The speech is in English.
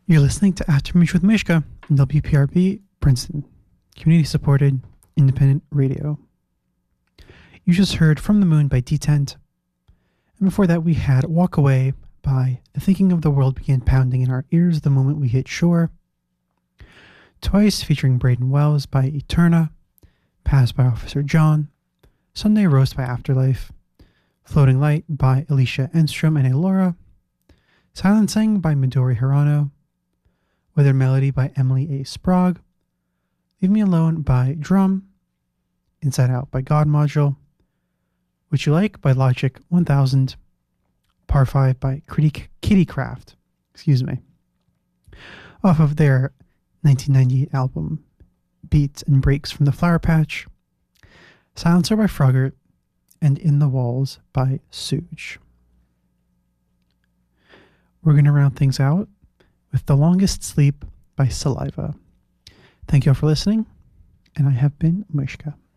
You're listening to Aftermath with Mishka on WPRB, Princeton, community-supported, independent radio. You just heard From the Moon by Detent, and before that we had Walk Away by The Thinking of the World Began Pounding in Our Ears the Moment We Hit Shore, Twice featuring Braden Wells by Eterna, Pass by Officer John, Sunday Roast by Afterlife, Floating Light by Alicia Enstrom and Elora, Silencing by Midori Hirano, Weather Melody by Emily A. Sprague, Leave Me Alone by Drum, Inside Out by God Module, What You Like by Logic 1000, Par 5 by Kitty Craft, off of their 1998 album Beats and Breaks from the Flower Patch, Silencer by Frogurt, and In the Walls by Suge. We're going to round things out with The Longest Sleep by Saliva. Thank you all for listening, and I have been Mishka.